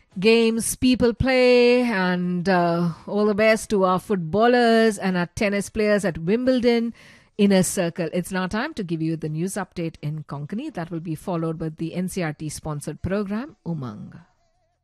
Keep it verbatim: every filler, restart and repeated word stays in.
games people play, and uh, all the best to our footballers and our tennis players at Wimbledon. Inner Circle. It's now time to give you the news update in Konkani. That will be followed by the N C R T sponsored program Umang.